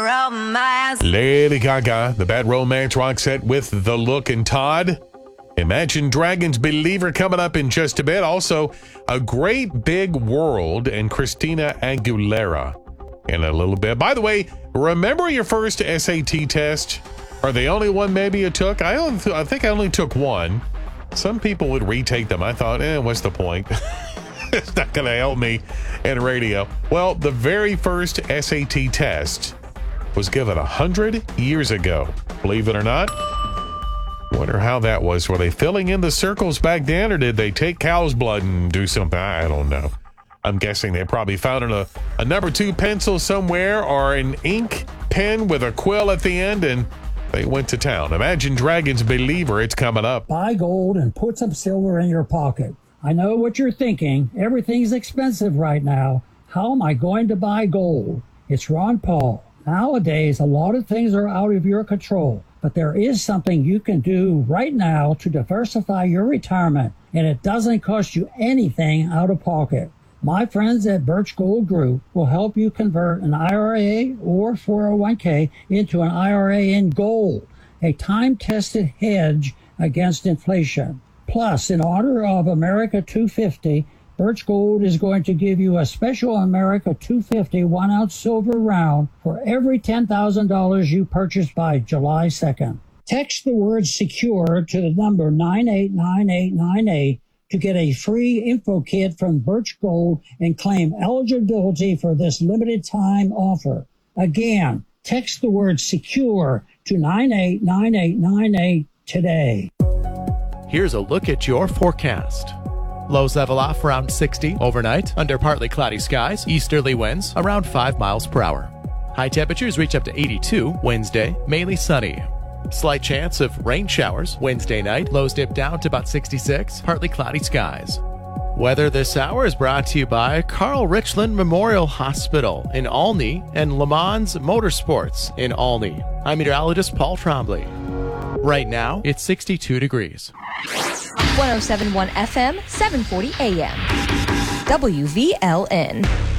romance. Lady Gaga, the Bad Romance rock set with The Look and Todd. Imagine Dragons Believer coming up in just a bit. Also, A Great Big World and Christina Aguilera in a little bit. By the way, remember your first SAT test? Or the only one maybe you took? I think I only took one. Some people would retake them. I thought, what's the point? It's not going to help me in radio. Well, the very first SAT test was given 100 years ago. Believe it or not. Wonder how that was. Were they filling in the circles back then, or did they take cow's blood and do something? I don't know. I'm guessing they probably found a number 2 pencil somewhere or an ink pen with a quill at the end, and they went to town. Imagine Dragons Believer. It's coming up. Buy gold and put some silver in your pocket. I know what you're thinking. Everything's expensive right now. How am I going to buy gold? It's Ron Paul. Nowadays, a lot of things are out of your control, but there is something you can do right now to diversify your retirement, and it doesn't cost you anything out of pocket. My friends at Birch Gold Group will help you convert an IRA or 401k into an IRA in gold, a time-tested hedge against inflation. Plus, in honor of America 250, Birch Gold is going to give you a special America 250 1-ounce silver round for every $10,000 you purchase by July 2nd. Text the word SECURE to the number 989898 to get a free info kit from Birch Gold and claim eligibility for this limited time offer. Again, text the word SECURE to 989898 today. Here's a look at your forecast. Lows level off around 60 overnight under partly cloudy skies, easterly winds around 5 miles per hour. High temperatures reach up to 82 Wednesday, mainly sunny. Slight chance of rain showers Wednesday night, lows dip down to about 66, partly cloudy skies. Weather this hour is brought to you by Carl Richland Memorial Hospital in Olney and Le Mans Motorsports in Olney. I'm meteorologist Paul Trombley. Right now, it's 62 degrees. 107.1 FM, 740 AM. WVLN.